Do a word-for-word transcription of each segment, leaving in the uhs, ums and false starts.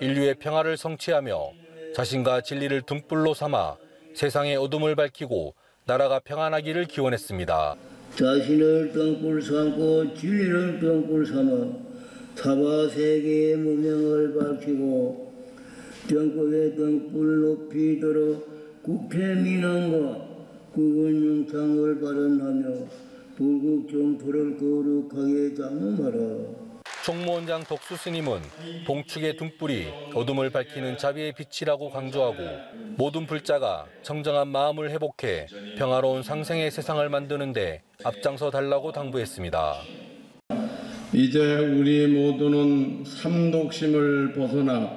인류의 평화를 성취하며 자신과 진리를 등불로 삼아 세상의 어둠을 밝히고 나라가 평안하기를 기원했습니다. 자신을 등불 삼고 진리를 등불 삼아 타바 세계의 무명을 밝히고 전국의 등불 높이 들어 국회 민원과 국은 영창을 발언하며 불국 정토를 거룩하게 장엄하라. 총무원장 덕수 스님은 봉축의 등불이 어둠을 밝히는 자비의 빛이라고 강조하고 모든 불자가 청정한 마음을 회복해 평화로운 상생의 세상을 만드는 데 앞장서 달라고 당부했습니다. 이제 우리 모두는 삼독심을 벗어나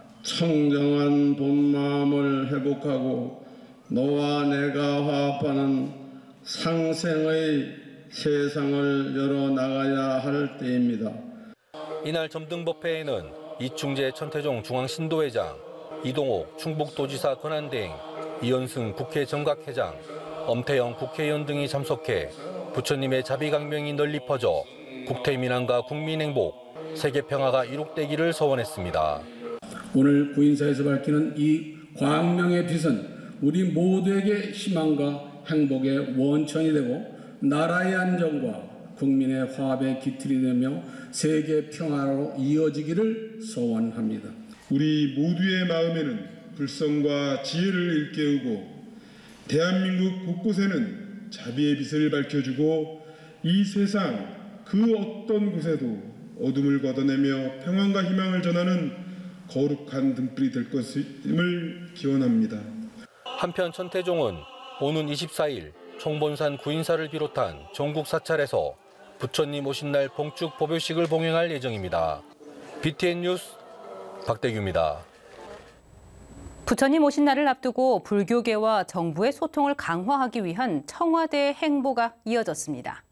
청정한 본마음을 회복하고 너와 내가 화합하는 상생의 세상을 열어나가야 할 때입니다. 이날 점등법회에는 이충재 천태종 중앙신도회장, 이동옥 충북도지사 권한대행, 이현승 국회 정각회장, 엄태영 국회의원 등이 참석해 부처님의 자비강명이 널리 퍼져 국태민안과 국민행복, 세계평화가 이룩되기를 소원했습니다. 오늘 구인사에서 밝히는 이 광명의 빛은 우리 모두에게 희망과 행복의 원천이 되고 나라의 안정과 국민의 화합의 기틀이 되며 세계 평화로 이어지기를 소원합니다. 우리 모두의 마음에는 불성과 지혜를 일깨우고 대한민국 곳곳에는 자비의 빛을 밝혀주고 이 세상 그 어떤 곳에도 어둠을 걷어내며 평안과 희망을 전하는 거룩한 등불이 될 것임을 기원합니다. 한편 천태종은 오는 이십사일 총본산 구인사를 비롯한 전국 사찰에서 부처님 오신 날 봉축 법요식을 봉행할 예정입니다. 비티엔 뉴스 박대규입니다. 부처님 오신 날을 앞두고 불교계와 정부의 소통을 강화하기 위한 청와대의 행보가 이어졌습니다.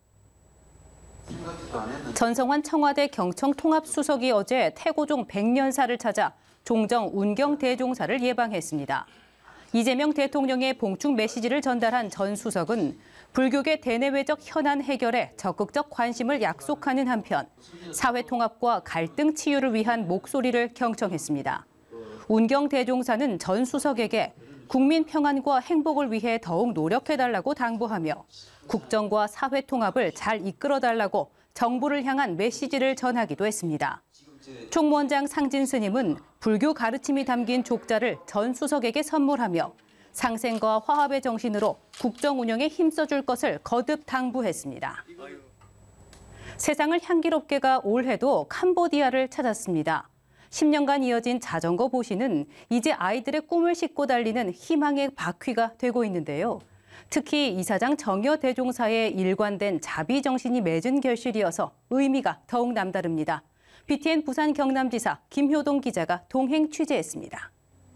전성환 청와대 경청통합수석이 어제 태고종 백년사를 찾아 종정 운경대종사를 예방했습니다. 이재명 대통령의 봉축 메시지를 전달한 전 수석은 불교계 대내외적 현안 해결에 적극적 관심을 약속하는 한편 사회 통합과 갈등 치유를 위한 목소리를 경청했습니다. 운경대종사는 전 수석에게 국민 평안과 행복을 위해 더욱 노력해달라고 당부하며 국정과 사회 통합을 잘 이끌어달라고 정부를 향한 메시지를 전하기도 했습니다. 총무원장 상진 스님은 불교 가르침이 담긴 족자를 전 수석에게 선물하며 상생과 화합의 정신으로 국정 운영에 힘써줄 것을 거듭 당부했습니다. 세상을 향기롭게가 올해도 캄보디아를 찾았습니다. 십 년간 이어진 자전거 보시는 이제 아이들의 꿈을 싣고 달리는 희망의 바퀴가 되고 있는데요. 특히 이사장 정여 대종사의 일관된 자비 정신이 맺은 결실이어서 의미가 더욱 남다릅니다. 비티엔 부산 경남지사 김효동 기자가 동행 취재했습니다.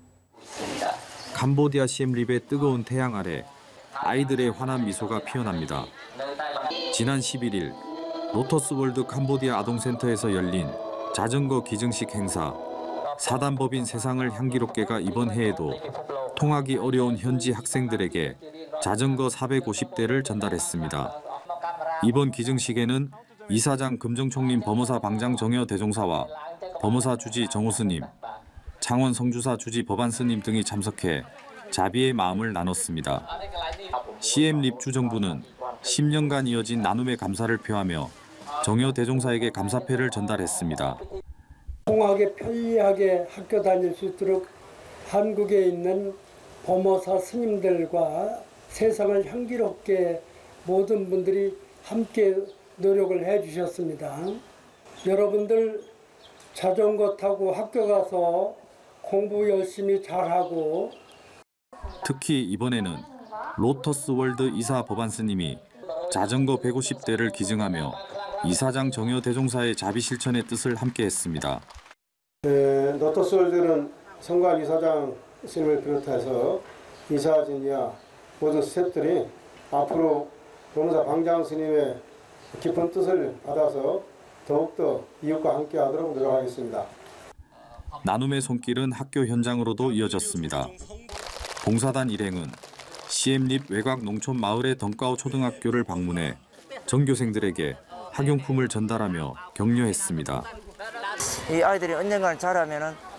캄보디아 시엠립의 뜨거운 태양 아래 아이들의 환한 미소가 피어납니다. 지난 십일일 로터스월드 캄보디아 아동센터에서 열린 자전거 기증식 행사, 사단법인 세상을 향기롭게가 이번 해에도 통하기 어려운 현지 학생들에게 자전거 사백오십 대를 전달했습니다. 이번 기증식에는 이사장 금정총림 법무사 방장 정여 대종사와 법무사 주지 정호스님, 창원 성주사 주지 법안스님 등이 참석해 자비의 마음을 나눴습니다. 시엠립 주정부는 십 년간 이어진 나눔의 감사를 표하며 정여 대종사에게 감사패를 전달했습니다. 통하게 편리하게 학교 다닐 수 있도록 한국에 있는 법무사 스님들과 세상을 향기롭게 모든 분들이 함께 노력을 해주셨습니다. 여러분들 자전거 타고 학교 가서 공부 열심히 잘하고 특히 이번에는 로터스월드 이사 법안스님이 자전거 백오십 대를 기증하며 이사장 정여 대종사의 자비 실천의 뜻을 함께했습니다. 네, 로터스월드는 성관 이사장 스님을 비롯해서 이사진이야 모든 스태프들이 앞으로 법무사 방장 스님의 깊은 뜻을 받아서 더욱더 이웃과 함께하도록 노력하겠습니다. 나눔의 손길은 학교 현장으로도 이어졌습니다. 봉사단 일행은 시엠립 외곽 농촌 마을의 덩가오 초등학교를 방문해 전교생들에게 학용품을 전달하며 격려했습니다. 이 아이들이 언젠가는 자라면은